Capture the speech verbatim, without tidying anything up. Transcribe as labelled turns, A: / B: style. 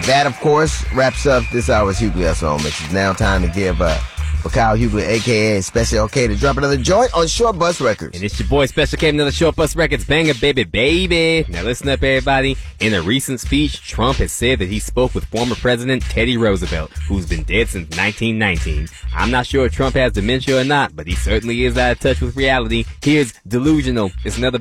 A: that, of course, wraps up this hour's Hughley Song Mix. It's now time to give uh, Mikhail Hughley, a k a. Special K, to drop another joint on Short Bus Records.
B: And it's your boy Special K, another Short Bus Records banger, baby, baby. Now listen up, everybody. In a recent speech, Trump has said that he spoke with former President Teddy Roosevelt, who's been dead since nineteen nineteen. I'm not sure if Trump has dementia or not, but he certainly is out of touch with reality. Here's Delusional. It's another